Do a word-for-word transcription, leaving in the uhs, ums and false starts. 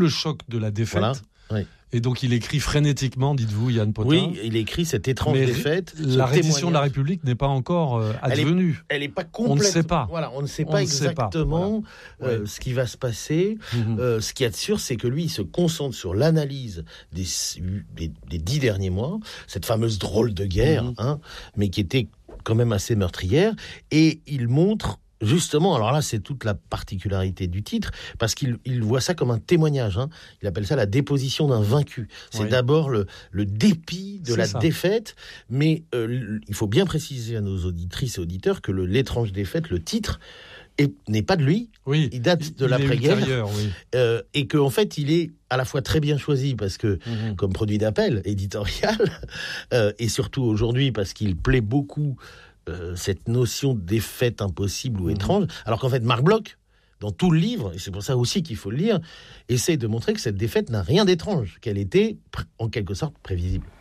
le choc de la défaite. Voilà. Oui. Et donc il écrit frénétiquement, dites-vous, Yann Potin. Oui, il écrit cette étrange Mais défaite. La reddition de la République n'est pas encore euh, advenue. Elle n'est pas complète. On ne sait pas. Voilà, on ne sait on pas ne exactement sait pas. Voilà. euh, ouais. ce qui va se passer. Mmh. Euh, ce qu'il y a de sûr, c'est que lui, il se concentre sur l'analyse des, des, des dix derniers mois, cette fameuse drôle de guerre, mmh. hein, mais qui était quand même assez meurtrière, et il montre justement, alors là, c'est toute la particularité du titre, parce qu'il il voit ça comme un témoignage. Hein. Il appelle ça la déposition d'un vaincu. C'est oui. d'abord le, le dépit de c'est la ça. défaite, mais euh, il faut bien préciser à nos auditrices et auditeurs que le, l'étrange défaite, le titre, est, n'est pas de lui. Oui, il date de il l'après-guerre. Oui. Euh, et qu'en fait, il est à la fois très bien choisi, parce que, mmh. comme produit d'appel éditorial, euh, et surtout aujourd'hui, parce qu'il plaît beaucoup Euh, cette notion de défaite impossible ou mmh. étrange, alors qu'en fait Marc Bloch, dans tout le livre, et c'est pour ça aussi qu'il faut le lire, essaie de montrer que cette défaite n'a rien d'étrange, qu'elle était en quelque sorte prévisible.